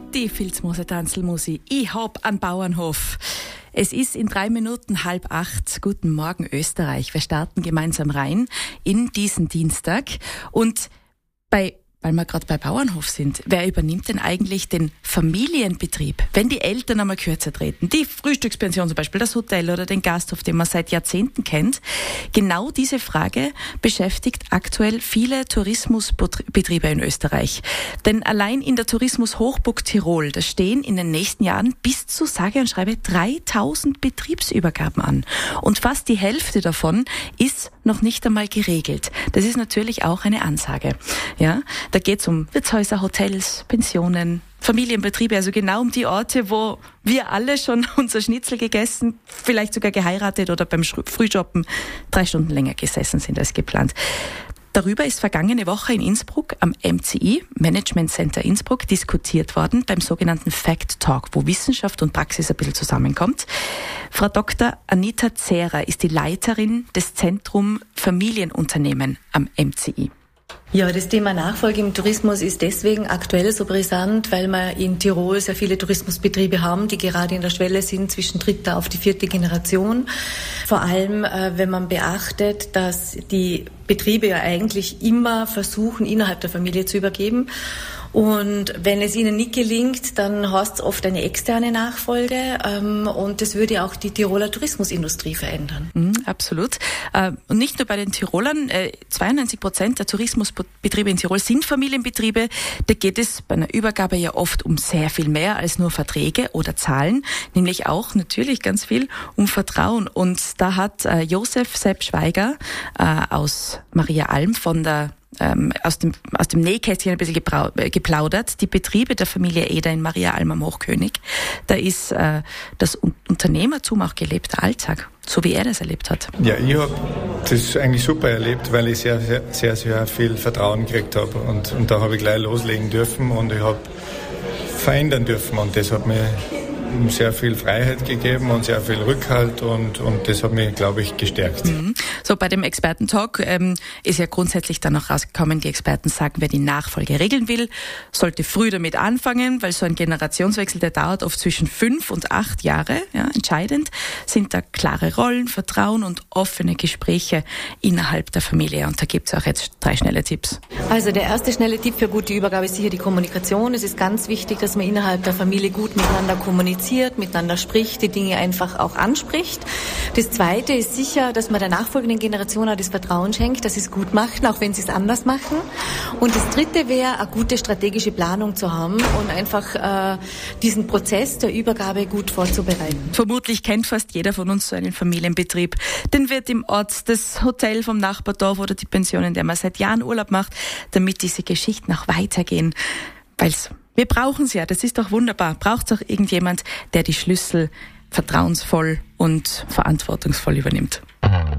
Die Filzmoser Tanzelmusi. Ich hab einen Bauernhof. Es ist in 3 Minuten 7:30. Guten Morgen, Österreich. Wir starten gemeinsam rein in diesen Dienstag. Und weil wir gerade bei Bauernhof sind, wer übernimmt denn eigentlich den Familienbetrieb, wenn die Eltern einmal kürzer treten? Die Frühstückspension zum Beispiel, das Hotel oder den Gasthof, den man seit Jahrzehnten kennt. Genau diese Frage beschäftigt aktuell viele Tourismusbetriebe in Österreich. Denn allein in der Tourismus-Hochburg Tirol, da stehen in den nächsten Jahren bis zu sage und schreibe 3000 Betriebsübergaben an. Und fast die Hälfte davon ist noch nicht einmal geregelt. Das ist natürlich auch eine Ansage. Ja, da geht es um Wirtshäuser, Hotels, Pensionen, Familienbetriebe, also genau um die Orte, wo wir alle schon unser Schnitzel gegessen, vielleicht sogar geheiratet oder beim Frühshoppen 3 Stunden länger gesessen sind als geplant. Darüber ist vergangene Woche in Innsbruck am MCI, Management Center Innsbruck, diskutiert worden beim sogenannten Fact Talk, wo Wissenschaft und Praxis ein bisschen zusammenkommt. Frau Dr. Anita Zehrer ist die Leiterin des Zentrum Familienunternehmen am MCI. Ja, das Thema Nachfolge im Tourismus ist deswegen aktuell so brisant, weil wir in Tirol sehr viele Tourismusbetriebe haben, die gerade in der Schwelle sind zwischen 3. auf die 4. Generation. Vor allem, wenn man beachtet, dass die Betriebe ja eigentlich immer versuchen, innerhalb der Familie zu übergeben. Und wenn es ihnen nicht gelingt, dann heißt es oft eine externe Nachfolge. Und das würde auch die Tiroler Tourismusindustrie verändern. Absolut. Und nicht nur bei den Tirolern. 92% der Tourismusbetriebe in Tirol sind Familienbetriebe. Da geht es bei einer Übergabe ja oft um sehr viel mehr als nur Verträge oder Zahlen. Nämlich auch natürlich ganz viel um Vertrauen. Und da hat Josef Sepp Schweiger aus Maria Alm von der aus dem Nähkästchen ein bisschen geplaudert. Die Betriebe der Familie Eder in Maria Alm am Hochkönig, da ist das Unternehmertum auch gelebter Alltag, so wie er das erlebt hat. Ja, ich habe das eigentlich super erlebt, weil ich sehr, sehr, sehr, sehr viel Vertrauen gekriegt habe. Und da habe ich gleich loslegen dürfen und ich habe verändern dürfen. Und das hat mir sehr viel Freiheit gegeben und sehr viel Rückhalt und das hat mich, glaube ich, gestärkt. So, bei dem Expertentalk ist ja grundsätzlich dann noch rausgekommen, die Experten sagen, wer die Nachfolge regeln will, sollte früh damit anfangen, weil so ein Generationswechsel, der dauert oft zwischen 5 und 8 Jahre. Ja, entscheidend sind da klare Rollen, Vertrauen und offene Gespräche innerhalb der Familie. Und da gibt's auch jetzt 3 schnelle Tipps. Also der erste schnelle Tipp für gute Übergabe ist sicher die Kommunikation. Es ist ganz wichtig, dass man innerhalb der Familie gut miteinander kommuniziert, miteinander spricht, die Dinge einfach auch anspricht. Das Zweite ist sicher, dass man der nachfolgenden Generation auch das Vertrauen schenkt, dass sie es gut machen, auch wenn sie es anders machen. Und das Dritte wäre, eine gute strategische Planung zu haben und einfach diesen Prozess der Übergabe gut vorzubereiten. Vermutlich kennt fast jeder von uns so einen Familienbetrieb. Den wird im Ort das Hotel vom Nachbardorf oder die Pension, in der man seit Jahren Urlaub macht, damit diese Geschichten auch weitergehen. Wir brauchen es ja, das ist doch wunderbar. Braucht es auch irgendjemand, der die Schlüssel vertrauensvoll und verantwortungsvoll übernimmt.